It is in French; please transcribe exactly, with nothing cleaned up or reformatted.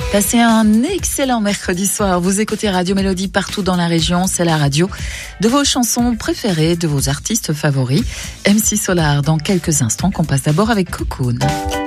Passez un excellent mercredi soir. Vous écoutez Radio Mélodie partout dans la région. C'est la radio de vos chansons préférées, de vos artistes favoris. M C Solar dans quelques instants qu'on passe d'abord avec Cocoon.